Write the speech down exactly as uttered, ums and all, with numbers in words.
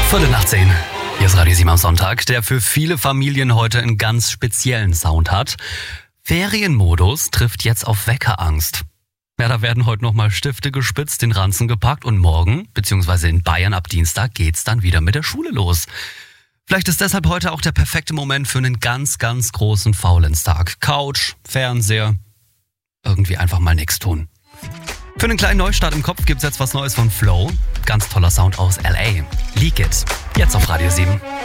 Viertel nach zehn. Hier ist Radio sieben am Sonntag, der für viele Familien heute einen ganz speziellen Sound hat. Ferienmodus trifft jetzt auf Weckerangst. Ja, da werden heute nochmal Stifte gespitzt, den Ranzen gepackt und morgen, beziehungsweise in Bayern ab Dienstag, geht's dann wieder mit der Schule los. Vielleicht ist deshalb heute auch der perfekte Moment für einen ganz, ganz großen Faulenztag. Couch, Fernseher, irgendwie einfach mal nichts tun. Für einen kleinen Neustart im Kopf gibt's jetzt was Neues von Flow. Ganz toller Sound aus L A. Leak It. Jetzt auf Radio sieben.